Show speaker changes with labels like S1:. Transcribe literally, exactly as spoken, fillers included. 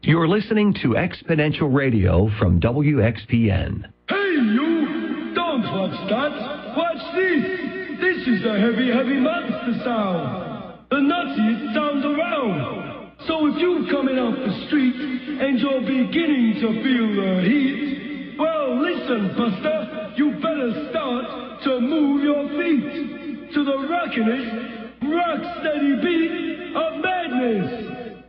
S1: You're listening to Exponential Radio from W X P N.
S2: Hey, you! Don't watch that! Watch this! This is the heavy, heavy monster sound. The nuttiest sounds around. So if you're coming off the street and you're beginning to feel the heat, well, listen, Buster, you better start to move your feet to the rockin'est, rock-steady beat of madness.